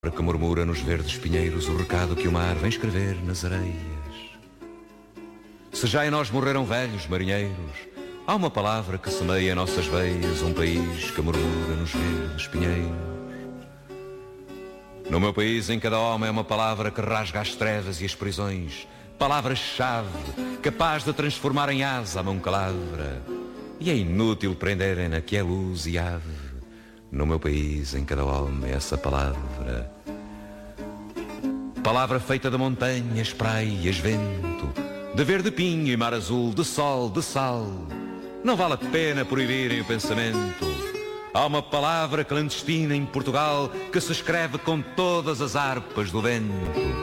Que murmura nos verdes pinheiros o recado que o mar vem escrever nas areias. Se já em nós morreram velhos marinheiros, há uma palavra que semeia nossas veias, um país que murmura nos verdes pinheiros. No meu país, em cada homem é uma palavra que rasga as trevas e as prisões, palavra-chave, capaz de transformar em asa a mão que lavra, e é inútil prenderem-na que é luz e ave. No meu país, em cada homem, essa palavra. Palavra feita de montanhas, praias, vento, de verde pinho e mar azul, de sol, de sal. Não vale a pena proibirem o pensamento. Há uma palavra clandestina em Portugal que se escreve com todas as harpas do vento.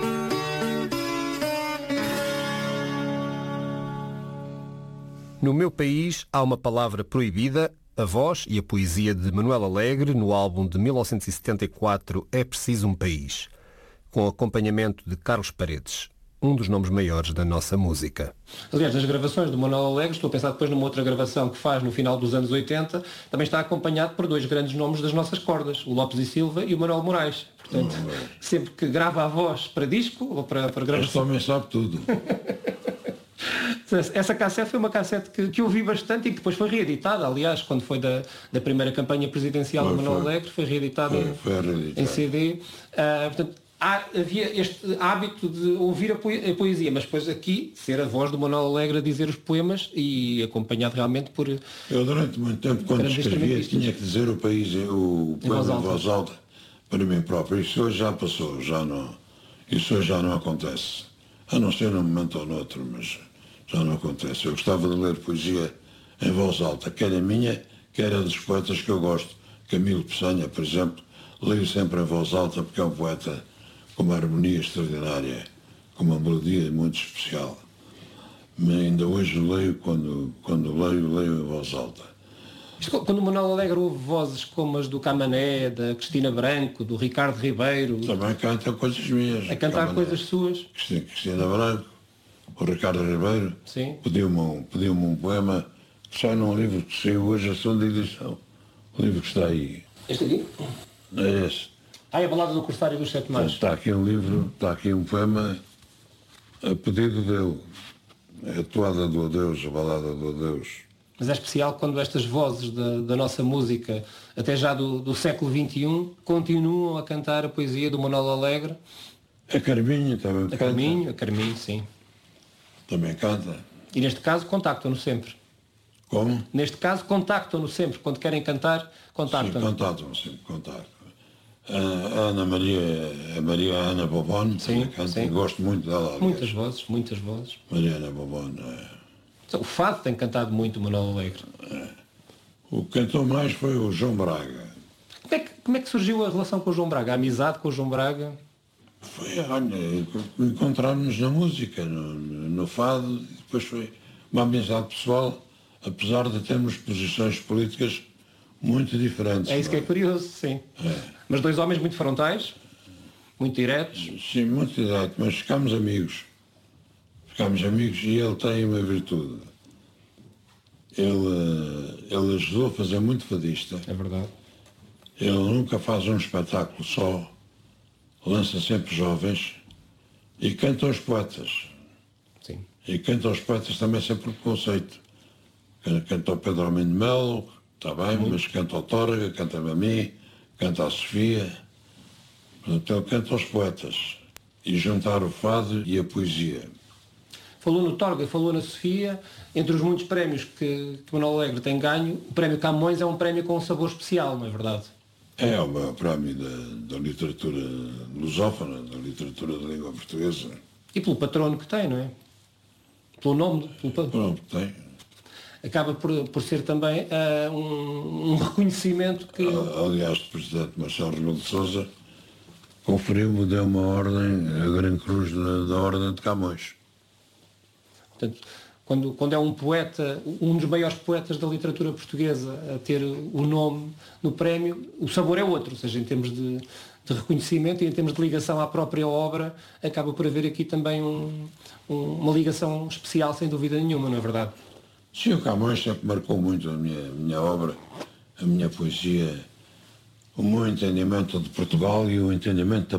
No meu país há uma palavra proibida. A voz e a poesia de Manuel Alegre no álbum de 1974 É Preciso um País, com acompanhamento de Carlos Paredes, um dos nomes maiores da nossa música. Aliás, nas gravações do Manuel Alegre, estou a pensar depois numa outra gravação que faz no final dos anos 80, também está acompanhado por dois grandes nomes das nossas cordas, o Lopes e Silva e o Manuel Moraes. Portanto, sempre que grava a voz para disco ou para gravação... Este homem sabe tudo. Essa cassete foi uma cassete que eu vi bastante e que depois foi reeditada, aliás, quando foi da primeira campanha presidencial do Manuel Alegre, foi reeditada em CD. Portanto, havia este hábito de ouvir a poesia, mas depois aqui ser a voz do Manuel Alegre a dizer os poemas e acompanhado realmente por... Eu durante muito tempo, quando escrevia, tinha que dizer o poema em voz alta para mim próprio. Isso hoje já passou, isso hoje já não acontece. A não ser num momento ou noutro, mas... já não acontece. Eu gostava de ler poesia em voz alta, quer a minha, quer a dos poetas que eu gosto. Camilo Peçanha, por exemplo, leio sempre em voz alta porque é um poeta com uma harmonia extraordinária, com uma melodia muito especial. Mas ainda hoje leio, quando leio em voz alta. Quando o Manuel Alegre ouve vozes como as do Camané, da Cristina Branco, do Ricardo Ribeiro... Também canta coisas minhas. A cantar Camané, coisas suas. Cristina Branco. O Ricardo Ribeiro pediu-me um poema que sai num livro que saiu hoje, a segunda edição. O livro que está aí. Este aqui? É esse. É a Balada do Corsário dos Sete Mares. Está aqui um livro, está aqui um poema a pedido dele. É a toada do adeus, a balada do adeus. Mas é especial quando estas vozes da nossa música, até já do século XXI, continuam a cantar a poesia do Manuel Alegre. A Carminho também canta. A Carminho, sim. Também canta. E neste caso contactam-no sempre. Como? Neste caso contactam-no sempre. Quando querem cantar, contactam-no. Sim, contactam sempre, contactam. A Maria Ana Bobone, sim, canta, sim. Gosto muito dela. Aliás. Muitas vozes. Maria Ana Bobone. O fado tem cantado muito o Manuel Alegre. O que cantou mais foi o João Braga. Como é que surgiu a relação com o João Braga? A amizade com o João Braga? Foi, olha, encontrarmos na música, no fado, e depois foi uma amizade pessoal, apesar de termos posições políticas muito diferentes. É isso que é curioso, sim. É. Mas dois homens muito frontais, muito diretos. Sim, muito direto, mas ficámos amigos. E ele tem uma virtude. Ele ajudou a fazer muito fadista. É verdade. Ele nunca faz um espetáculo só. Lança sempre jovens e canta aos poetas. Sim. E canta aos poetas também sempre por conceito. Canta ao Pedro Almeida de Melo, está bem, mas canta ao Torga, canta-me a mim, canta à Sofia. Portanto, ele canta aos poetas. E juntar o fado e a poesia. Falou no Torga, falou na Sofia. Entre os muitos prémios que Manuel Alegre tem ganho, o prémio Camões é um prémio com um sabor especial, não é verdade? É o prémio da literatura lusófona, da literatura da língua portuguesa. E pelo patrono que tem, não é? Pelo nome. Pelo patrono que tem. Acaba por ser também um reconhecimento que... Aliás, o presidente Marcelo Rebelo de Sousa conferiu-me, deu uma ordem, a Grande Cruz da Ordem de Camões. Portanto, quando é um poeta, um dos maiores poetas da literatura portuguesa a ter o nome no prémio, o sabor é outro, ou seja, em termos de reconhecimento e em termos de ligação à própria obra, acaba por haver aqui também uma ligação especial, sem dúvida nenhuma, não é verdade? Sim, o Camões sempre marcou muito a minha obra, a minha poesia. o meu entendimento de Portugal e o entendimento